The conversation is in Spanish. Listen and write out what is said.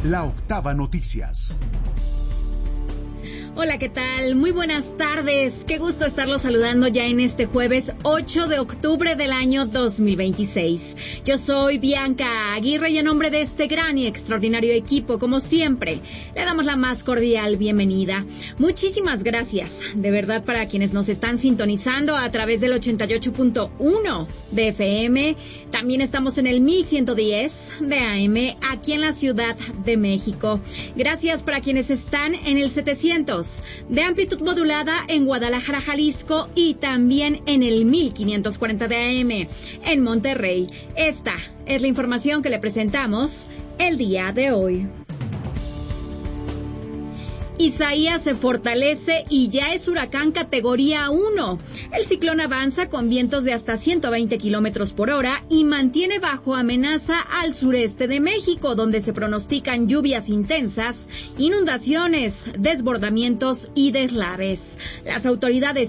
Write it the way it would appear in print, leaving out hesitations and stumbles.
La Octava Noticias. Hola, ¿qué tal? Muy buenas tardes. Qué gusto estarlos saludando ya en este jueves 8 de octubre del año 2026. Yo soy Bianca Aguirre y en nombre de este gran y extraordinario equipo, como siempre, le damos la más cordial bienvenida. Muchísimas gracias, de verdad, para quienes nos están sintonizando a través del 88.1 de FM. También estamos en el 1110 de AM aquí en la Ciudad de México. Gracias para quienes están en el 700 de amplitud modulada en Guadalajara, Jalisco, y también en el 1540 de AM en Monterrey. Esta es la información que le presentamos el día de hoy. Isaías se fortalece y ya es huracán categoría 1. El ciclón avanza con vientos de hasta 120 kilómetros por hora y mantiene bajo amenaza al sureste de México, donde se pronostican lluvias intensas, inundaciones, desbordamientos y deslaves. Las autoridades